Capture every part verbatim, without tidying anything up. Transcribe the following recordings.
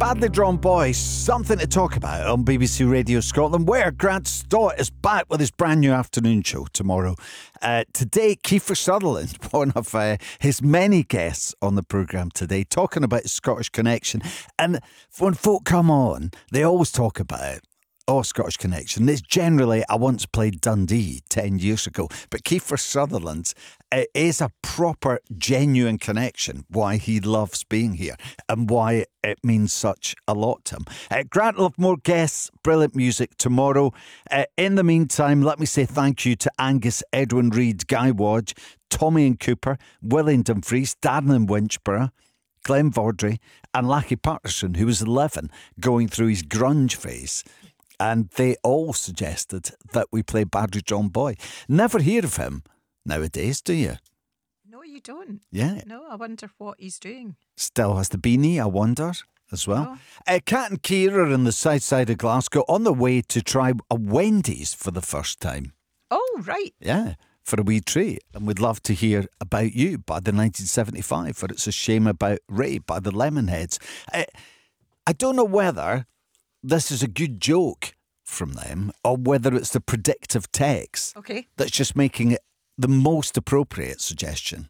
Badly Drawn Boys, something to talk about on B B C Radio Scotland, where Grant Stott is back with his brand new afternoon show tomorrow. Uh, today, Kiefer Sutherland, one of uh, his many guests on the programme today, talking about his Scottish connection. And when folk come on, they always talk about Oh, Scottish connection. It's generally, I once played Dundee ten years ago, but Kiefer Sutherland's uh, is a proper, genuine connection, why he loves being here and why it means such a lot to him. Uh, Grant will have more guests, brilliant music tomorrow. Uh, in the meantime, let me say thank you to Angus, Edwin Reid, Guy Wadge, Tommy and Cooper, Willie and Dumfries, Darren and Winchborough, Glenn Vaudrey and Lachie Patterson, who was eleven, going through his grunge phase. And they all suggested that we play Badly Drawn Boy. Never hear of him nowadays, do you? No, you don't. Yeah. No, I wonder what he's doing. Still has the beanie, I wonder, as well. Oh. Uh, Kat and Keira in the south side of Glasgow on the way to try a Wendy's for the first time. Oh, right. Yeah, for a wee treat. And we'd love to hear About You by the nineteen seventy-five, or It's a Shame About Ray by the Lemonheads. Uh, I don't know whether this is a good joke from them or whether it's the predictive text Okay. that's just making it the most appropriate suggestion.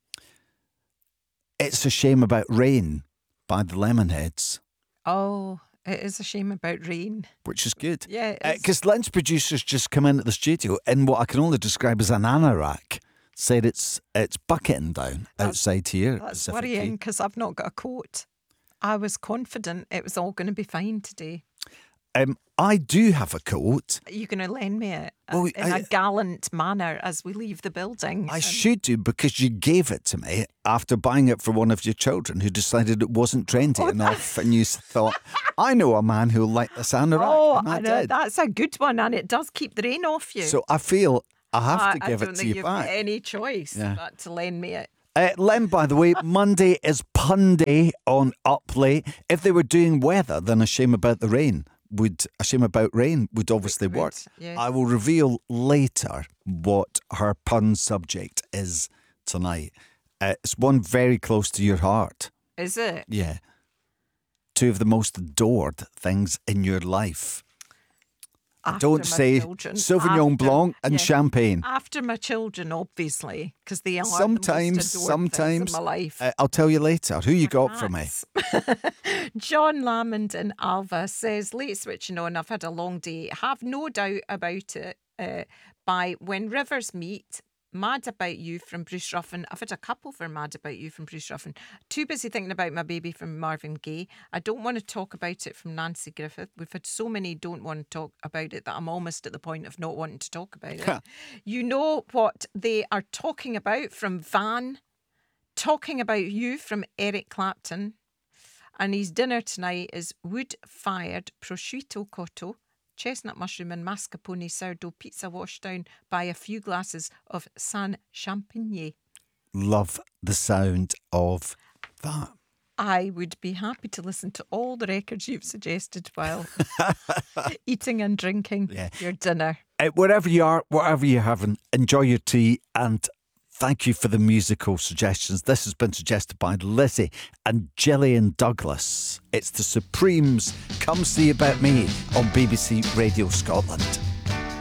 It's a Shame About Rain by the Lemonheads. Oh, it is a shame about rain. Which is good. Yeah, it is. Because uh, Lynch producers just come into the studio in what I can only describe as an anorak. Said it's it's bucketing down That's- outside here. That's Pacific worrying Quay. because I've not got a coat. I was confident it was all going to be fine today. Um, I do have a coat. Are you going to lend me it uh, Well, in I- a gallant manner as we leave the building? I And- should do because you gave it to me after buying it for one of your children who decided it wasn't trendy Oh, enough, and you thought, I know a man who'll like this anorak. Oh, and I I know, did. that's a good one, and it does keep the rain off you. So I feel I have I, to I give don't it to think you you've back. got any choice Yeah. but to lend me it. Uh, Len, by the way, Monday is pun day on Up Late. If they were doing weather, then A Shame About the Rain would A Shame About Rain would obviously Would, work. yes. I will reveal later what her pun subject is tonight. Uh, it's one very close to your heart. Is it? Yeah. Two of the most adored things in your life. After Don't my say children. Sauvignon After- Blanc and yeah. champagne. After my children, obviously, because they are Sometimes, the most adored things sometimes. in my life. Uh, I'll tell you later. Who you got for me? Perhaps. John Lamond in Alva says, late switching on, I've had a long day. Have no doubt about it. Uh, by When Rivers Meet, Mad About You from Bruce Ruffin. I've had a couple for Mad About You from Bruce Ruffin. Too busy thinking about my baby from Marvin Gaye. I don't want to talk about it from Nancy Griffith. We've had so many don't want to talk about it that I'm almost at the point of not wanting to talk about it. You know what they are talking about from Van. Talking About You from Eric Clapton. And his dinner tonight is wood-fired prosciutto cotto, chestnut mushroom and mascarpone sourdough pizza washed down by a few glasses of San Champagne. Love the sound of that. I would be happy to listen to all the records you've suggested while eating and drinking Yeah. your dinner. Uh, wherever you are, whatever you're having, enjoy your tea and thank you for the musical suggestions. This has been suggested by Lizzie and Gillian Douglas. It's the Supremes. Come See About Me on B B C Radio Scotland.